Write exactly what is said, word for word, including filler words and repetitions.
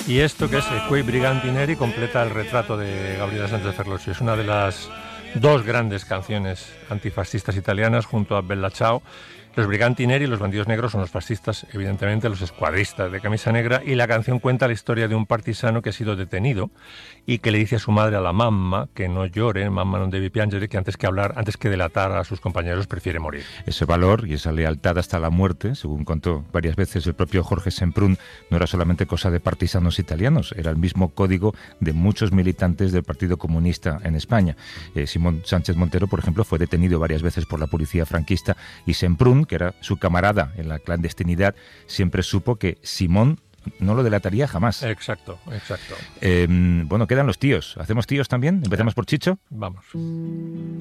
Y esto, que es Quei Briganti Neri, completa el retrato de Gabriela Sánchez Ferlosio. Es una de las dos grandes canciones antifascistas italianas junto a Bella Ciao. Los Briganti Neri, los bandidos negros, son los fascistas, evidentemente, los escuadristas de camisa negra, y la canción cuenta la historia de un partisano que ha sido detenido y que le dice a su madre, a la mamma, que no llore, mamma non devi piangere, que antes que hablar, antes que delatar a sus compañeros, prefiere morir. Ese valor y esa lealtad hasta la muerte, según contó varias veces el propio Jorge Semprún, no era solamente cosa de partisanos italianos, era el mismo código de muchos militantes del Partido Comunista en España. Eh, Simón Sánchez Montero, por ejemplo, fue detenido varias veces por la policía franquista, y Semprún, que era su camarada en la clandestinidad, siempre supo que Simón no lo delataría jamás. Exacto, exacto. Eh, bueno, quedan los tíos. ¿Hacemos tíos también? ¿Empezamos por Chicho? Vamos.